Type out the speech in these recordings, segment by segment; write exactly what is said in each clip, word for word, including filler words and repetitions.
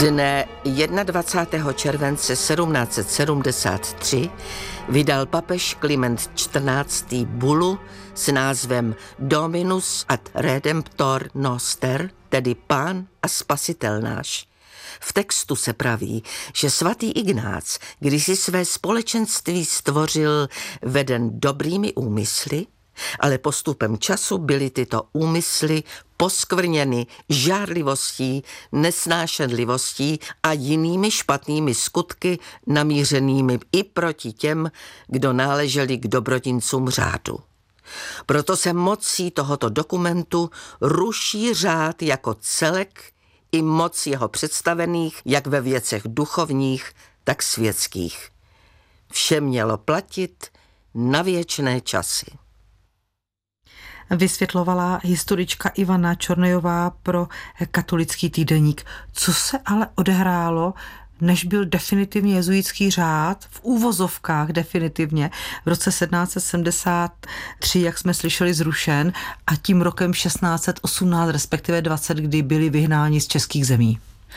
Dne dvacátého prvního července sedmnáct set sedmdesát tři vydal papež Kliment čtrnáctý bulu s názvem Dominus ad Redemptor Noster, tedy Pán a Spasitel náš. V textu se praví, že svatý Ignác kdysi své společenství stvořil veden dobrými úmysly, ale postupem času byly tyto úmysly poskvrněny žárlivostí, nesnášenlivostí a jinými špatnými skutky namířenými i proti těm, kdo náleželi k dobrodincům řádu. Proto se mocí tohoto dokumentu ruší řád jako celek i moc jeho představených jak ve věcech duchovních, tak světských. Vše mělo platit na věčné časy. Vysvětlovala historička Ivana Čornejová pro Katolický týdeník. Co se ale odehrálo, než byl definitivně jezuitský řád, v úvozovkách definitivně, v roce sedmnáct set sedmdesát tři, jak jsme slyšeli, zrušen, a tím rokem šestnáct set osmnáct, respektive dvacet, kdy byli vyhnáni z českých zemí?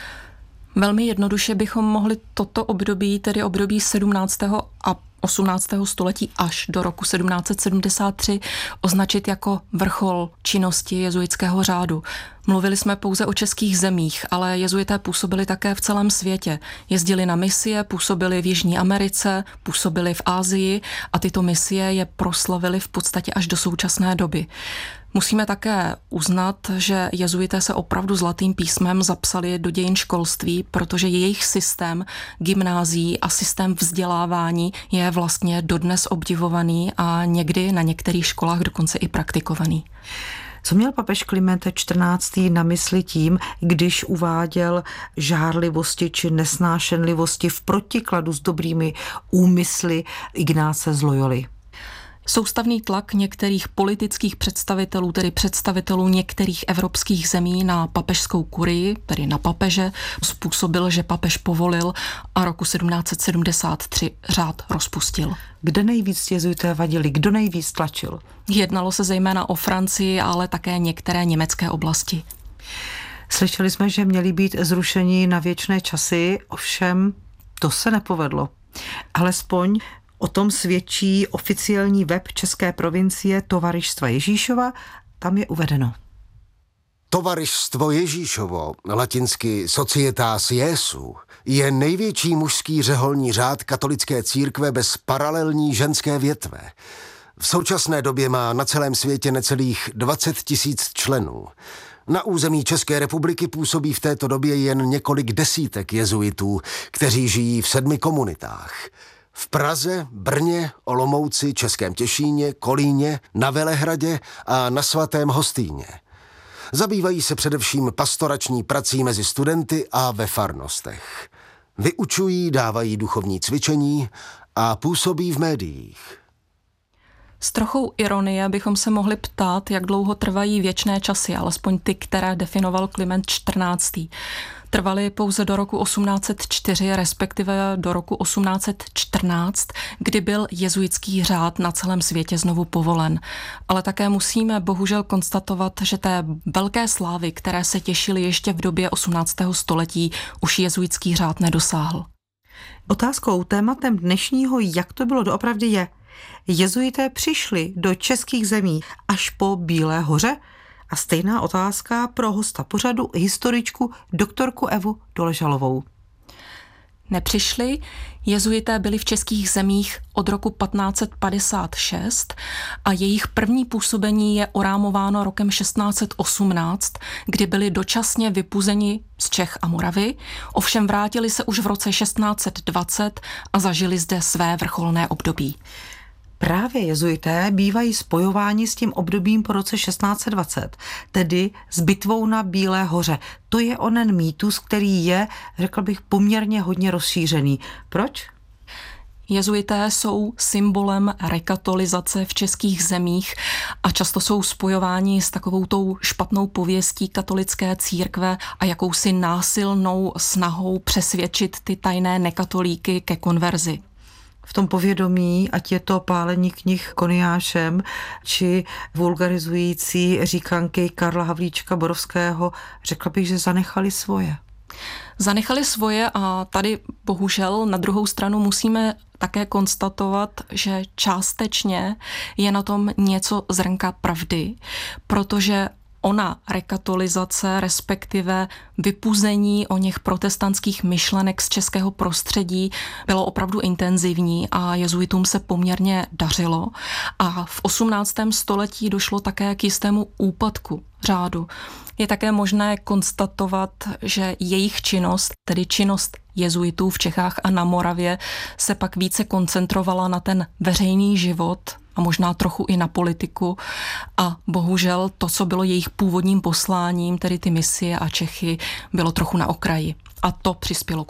Velmi jednoduše bychom mohli toto období, tedy období sedmnáctého a osmnáctého století až do roku sedmnáct set sedmdesát tři, označit jako vrchol činnosti jezuitského řádu. Mluvili jsme pouze o českých zemích, ale jezuité působili také v celém světě. Jezdili na misie, působili v Jižní Americe, působili v Asii a tyto misie je proslavily v podstatě až do současné doby. Musíme také uznat, že jezuité se opravdu zlatým písmem zapsali do dějin školství, protože jejich systém gymnázií a systém vzdělávání je vlastně dodnes obdivovaný a někdy na některých školách dokonce i praktikovaný. Co měl papež Kliment čtrnáctý na mysli tím, když uváděl žárlivosti či nesnášenlivosti v protikladu s dobrými úmysly Ignáce z Loyoly? Soustavný tlak některých politických představitelů, tedy představitelů některých evropských zemí na papežskou kurii, tedy na papeže, způsobil, že papež povolil a roku sedmnáct set sedmdesát tři řád rozpustil. Kde nejvíc jezuité vadili? Kdo nejvíc tlačil? Jednalo se zejména o Francii, ale také některé německé oblasti. Slyšeli jsme, že měli být zrušeni na věčné časy, ovšem to se nepovedlo. Alespoň o tom svědčí oficiální web České provincie Tovarištva Ježíšova, tam je uvedeno. Tovarištvo Ježíšovo, latinsky Societas Jesu, je největší mužský řeholní řád katolické církve bez paralelní ženské větve. V současné době má na celém světě necelých dvacet tisíc členů. Na území České republiky působí v této době jen několik desítek jezuitů, kteří žijí v sedmi komunitách. V Praze, Brně, Olomouci, Českém Těšíně, Kolíně, na Velehradě a na Svatém Hostýně. Zabývají se především pastorační prací mezi studenty a ve farnostech. Vyučují, dávají duchovní cvičení a působí v médiích. S trochou ironie bychom se mohli ptát, jak dlouho trvají věčné časy, alespoň ty, které definoval Kliment čtrnáctý. Trvaly pouze do roku osmnáct set čtyři, respektive do roku osmnáct set čtrnáct, kdy byl jezuitský řád na celém světě znovu povolen. Ale také musíme bohužel konstatovat, že té velké slávy, které se těšily ještě v době osmnáctého století, už jezuitský řád nedosáhl. Otázkou, tématem dnešního, jak to bylo doopravdy, je: jezuité přišli do českých zemí až po Bílé hoře? A stejná otázka pro hosta pořadu, historičku doktorku Evu Doležalovou. Nepřišli. Jezuité byli v českých zemích od roku patnáct set padesát šest a jejich první působení je orámováno rokem šestnáct set osmnáct, kdy byli dočasně vypuzeni z Čech a Moravy, ovšem vrátili se už v roce šestnáct set dvacet a zažili zde své vrcholné období. Právě jezuité bývají spojováni s tím obdobím po roce šestnáct set dvacet, tedy s bitvou na Bílé hoře. To je onen mýtus, který je, řekl bych, poměrně hodně rozšířený. Proč? Jezuité jsou symbolem rekatolizace v českých zemích a často jsou spojováni s takovou tou špatnou pověstí katolické církve a jakousi násilnou snahou přesvědčit ty tajné nekatolíky ke konverzi. V tom povědomí, ať je to pálení knih koniášem, či vulgarizující říkanky Karla Havlíčka Borovského, řekla bych, že zanechali svoje. Zanechali svoje a tady bohužel na druhou stranu musíme také konstatovat, že částečně je na tom něco zrnka pravdy, protože ona rekatolizace, respektive vypuzení o něch protestantských myšlenek z českého prostředí bylo opravdu intenzivní a jezuitům se poměrně dařilo. A v osmnáctém století došlo také k jistému úpadku řádu. Je také možné konstatovat, že jejich činnost, tedy činnost jezuitů v Čechách a na Moravě, se pak více koncentrovala na ten veřejný život a možná trochu i na politiku a bohužel to, co bylo jejich původním posláním, tedy ty misie a Čechy, bylo trochu na okraji. A to přispělo